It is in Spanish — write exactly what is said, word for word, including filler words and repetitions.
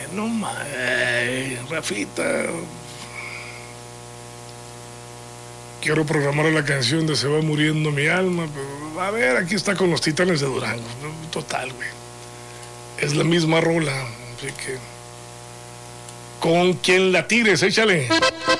no mames, Rafita. Quiero programar la canción de Se va muriendo mi alma, pero a ver, aquí está con los Titanes de Durango, ¿no? Total, güey. Es la misma rola, así que con quien la tires, échale.